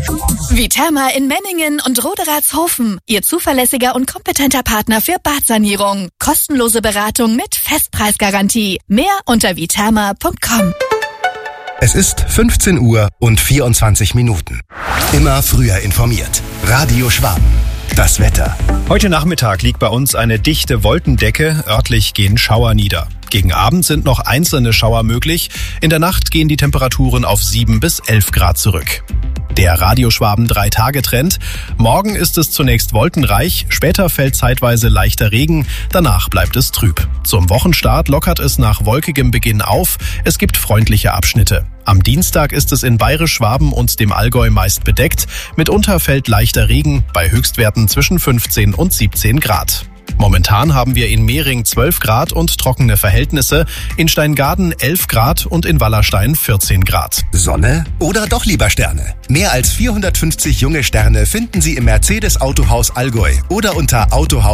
Viterma in Menningen und Roderatshofen. Ihr zuverlässiger und kompetenter Partner für Badsanierung. Kostenlose Beratung mit Festpreisgarantie. Mehr unter viterma.com. Es ist 15 Uhr und 24 Minuten. Immer früher informiert. Radio Schwaben. Das Wetter. Heute Nachmittag liegt bei uns eine dichte Wolkendecke. Örtlich gehen Schauer nieder. Gegen Abend sind noch einzelne Schauer möglich. In der Nacht gehen die Temperaturen auf 7 bis 11 Grad zurück. Der Radio Schwaben 3-Tage-Trend. Morgen ist es zunächst wolkenreich, später fällt zeitweise leichter Regen, danach bleibt es trüb. Zum Wochenstart lockert es nach wolkigem Beginn auf, es gibt freundliche Abschnitte. Am Dienstag ist es in Bayerisch-Schwaben und dem Allgäu meist bedeckt, mitunter fällt leichter Regen, bei Höchstwerten zwischen 15 und 17 Grad. Momentan haben wir in Mehring 12 Grad und trockene Verhältnisse, in Steingaden 11 Grad und in Wallerstein 14 Grad. Sonne oder doch lieber Sterne? Mehr als 450 junge Sterne finden Sie im Mercedes Autohaus Allgäu oder unter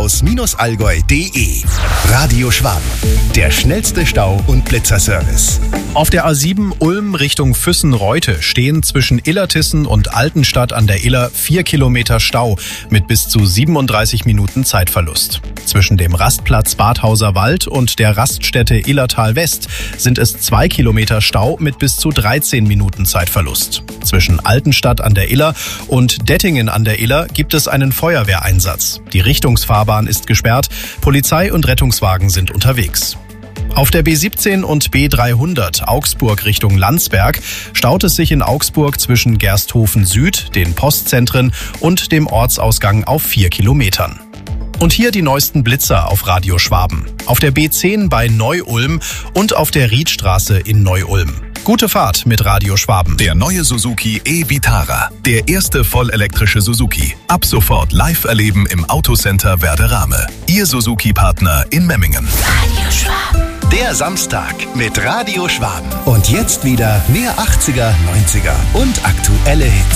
autohaus-allgäu.de. Radio Schwaben, der schnellste Stau- und Blitzerservice. Auf der A7 Ulm Richtung Füssen-Reute stehen zwischen Illertissen und Altenstadt an der Iller 4 Kilometer Stau mit bis zu 37 Minuten Zeitverlust. Zwischen dem Rastplatz Badhauser Wald und der Raststätte Illertal West sind es 2 Kilometer Stau mit bis zu 13 Minuten Zeitverlust. Zwischen Altenstadt an der Iller und Dettingen an der Iller gibt es einen Feuerwehreinsatz. Die Richtungsfahrbahn ist gesperrt, Polizei und Rettungswagen sind unterwegs. Auf der B17 und B300 Augsburg Richtung Landsberg staut es sich in Augsburg zwischen Gersthofen Süd, den Postzentren und dem Ortsausgang auf 4 Kilometern. Und hier die neuesten Blitzer auf Radio Schwaben. Auf der B10 bei Neu-Ulm und auf der Riedstraße in Neu-Ulm. Gute Fahrt mit Radio Schwaben. Der neue Suzuki e-Vitara. Der erste vollelektrische Suzuki. Ab sofort live erleben im Autocenter Werderame. Ihr Suzuki-Partner in Memmingen. Radio Schwaben. Der Samstag mit Radio Schwaben. Und jetzt wieder mehr 80er, 90er und aktuelle Hits.